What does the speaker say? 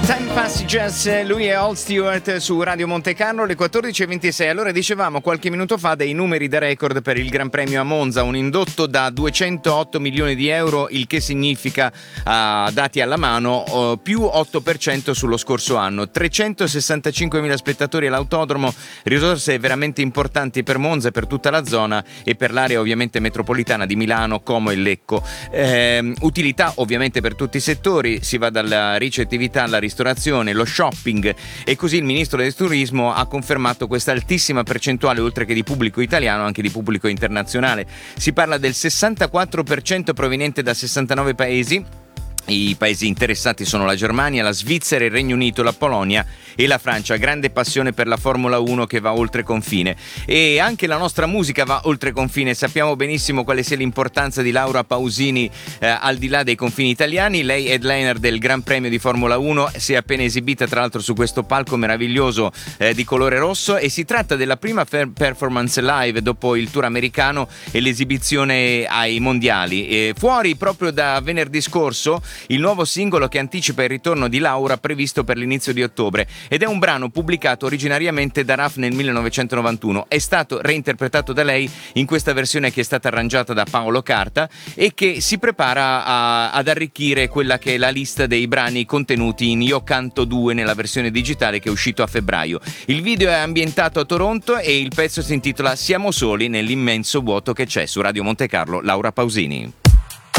Time Passages, lui è All Stewart su Radio Monte Carlo, le 14.26. Allora dicevamo qualche minuto fa dei numeri da record per il Gran Premio a Monza, un indotto da 208 milioni di euro, il che significa, dati alla mano, più 8% sullo scorso anno. 365.000 spettatori all'autodromo, risorse veramente importanti per Monza e per tutta la zona e per l'area ovviamente metropolitana di Milano, Como e Lecco. Utilità ovviamente per tutti i settori, si va dalla ricettività alla ristorazione, lo shopping, e così il ministro del turismo ha confermato questa altissima percentuale, oltre che di pubblico italiano anche di pubblico internazionale. Si parla del 64% proveniente da 69 paesi. I paesi interessati sono la Germania, la Svizzera, il Regno Unito, la Polonia e la Francia. Grande passione per la Formula 1 che va oltre confine, e anche la nostra musica va oltre confine. Sappiamo benissimo quale sia l'importanza di Laura Pausini al di là dei confini italiani. Lei è headliner del Gran Premio di Formula 1, si è appena esibita tra l'altro su questo palco meraviglioso di colore rosso, e si tratta della prima performance live dopo il tour americano e l'esibizione ai mondiali. Fuori proprio da venerdì scorso il nuovo singolo che anticipa il ritorno di Laura, previsto per l'inizio di ottobre, ed è un brano pubblicato originariamente da Raf nel 1991. È stato reinterpretato da lei in questa versione che è stata arrangiata da Paolo Carta e che si prepara ad arricchire quella che è la lista dei brani contenuti in Io Canto 2 nella versione digitale che è uscito a febbraio. Il video è ambientato a Toronto e il pezzo si intitola Siamo soli nell'immenso vuoto che c'è. Su Radio Monte Carlo, Laura Pausini.